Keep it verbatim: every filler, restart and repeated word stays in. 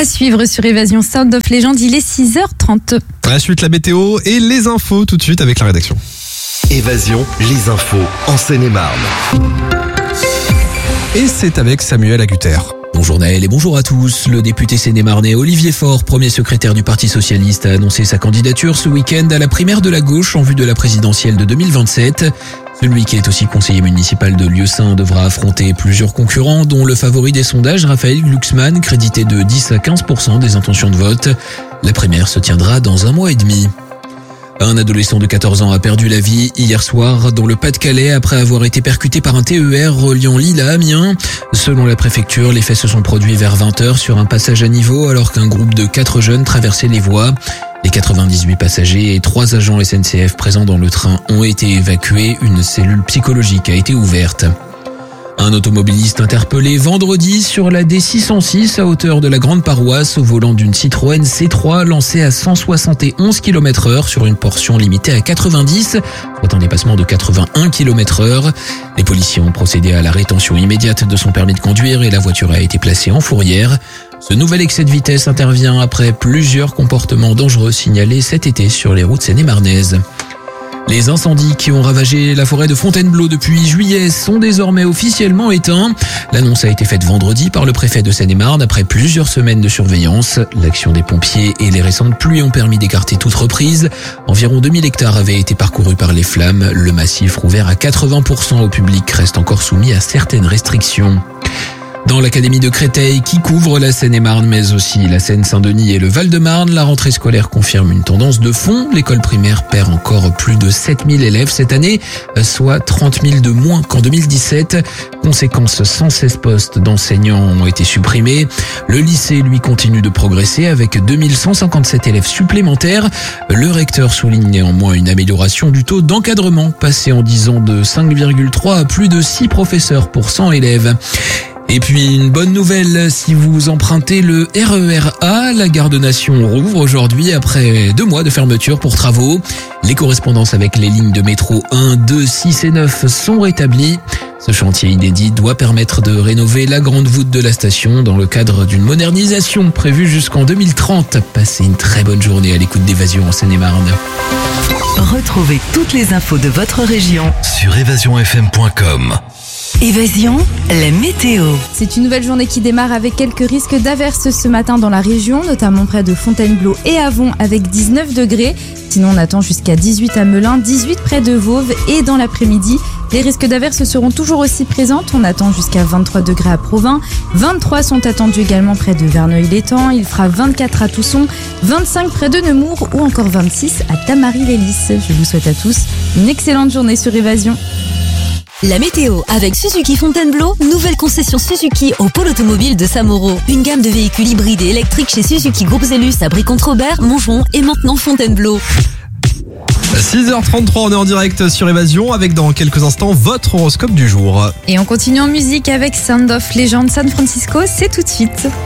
À suivre sur Évasion Sound of Legend, il est six heures trente. À la suite, la météo et les infos tout de suite avec la rédaction. Évasion, les infos en Seine-et-Marne. Et c'est avec Samuel Agutter. Bonjour Naël et bonjour à tous. Le député sénémarnais Olivier Faure, premier secrétaire du Parti Socialiste, a annoncé sa candidature ce week-end à la primaire de la gauche en vue de la présidentielle de deux mille vingt-sept. Celui qui est aussi conseiller municipal de Lieusaint devra affronter plusieurs concurrents, dont le favori des sondages, Raphaël Glucksmann, crédité de dix à quinze pour cent des intentions de vote. La primaire se tiendra dans un mois et demi. Un adolescent de quatorze ans a perdu la vie hier soir dans le Pas-de-Calais après avoir été percuté par un T E R reliant Lille à Amiens. Selon la préfecture, les faits se sont produits vers vingt heures sur un passage à niveau alors qu'un groupe de quatre jeunes traversait les voies. Les quatre-vingt-dix-huit passagers et trois agents S N C F présents dans le train ont été évacués. Une cellule psychologique a été ouverte. Un automobiliste interpellé vendredi sur la D six cent six à hauteur de la Grande Paroisse au volant d'une Citroën C trois lancée à cent soixante et onze kilomètres heure sur une portion limitée à quatre-vingt-dix, soit un dépassement de quatre-vingt-un kilomètres heure. Les policiers ont procédé à la rétention immédiate de son permis de conduire et la voiture a été placée en fourrière. Ce nouvel excès de vitesse intervient après plusieurs comportements dangereux signalés cet été sur les routes seine-et-marnaises. Les incendies qui ont ravagé la forêt de Fontainebleau depuis juillet sont désormais officiellement éteints. L'annonce a été faite vendredi par le préfet de Seine-et-Marne après plusieurs semaines de surveillance. L'action des pompiers et les récentes pluies ont permis d'écarter toute reprise. Environ deux mille hectares avaient été parcourus par les flammes. Le massif rouvert à quatre-vingts pour cent au public reste encore soumis à certaines restrictions. Dans l'académie de Créteil qui couvre la Seine-et-Marne mais aussi la Seine-Saint-Denis et le Val-de-Marne, la rentrée scolaire confirme une tendance de fond. L'école primaire perd encore plus de sept mille élèves cette année, soit trente mille de moins qu'en deux mille dix-sept. Conséquence, cent seize postes d'enseignants ont été supprimés. Le lycée, lui, continue de progresser avec deux mille cent cinquante-sept élèves supplémentaires. Le recteur souligne néanmoins une amélioration du taux d'encadrement, passé en dix ans de cinq virgule trois à plus de six professeurs pour cent élèves. Et puis une bonne nouvelle, si vous empruntez le R E R A, la gare de Nation rouvre aujourd'hui après deux mois de fermeture pour travaux. Les correspondances avec les lignes de métro un, deux, six et neuf sont rétablies. Ce chantier inédit doit permettre de rénover la grande voûte de la station dans le cadre d'une modernisation prévue jusqu'en deux mille trente. Passez une très bonne journée à l'écoute d'Évasion en Seine-et-Marne. Retrouvez toutes les infos de votre région Sur évasion f m point com. Évasion, la météo. C'est une nouvelle journée qui démarre avec quelques risques d'averses ce matin dans la région, notamment près de Fontainebleau et Avon avec dix-neuf degrés. Sinon, on attend jusqu'à dix-huit à Melun, dix-huit près de Vauvre et dans l'après-midi, les risques d'averses seront toujours aussi présents. On attend jusqu'à vingt-trois degrés à Provins, vingt-trois sont attendus également près de Verneuil-l'Étang, il fera vingt-quatre à Tousson, vingt-cinq près de Nemours ou encore vingt-six à Tamaris-les-Lys. Je vous souhaite à tous une excellente journée sur Évasion. La météo avec Suzuki Fontainebleau, nouvelle concession Suzuki au pôle automobile de Samoro. Une gamme de véhicules hybrides et électriques chez Suzuki Groupe Zellus à Brie-Comte-Robert, Montgeron et maintenant Fontainebleau. six heures trente-trois, on est en direct sur Évasion avec dans quelques instants votre horoscope du jour. Et on continue en musique avec Sound of Legend San Francisco, c'est tout de suite.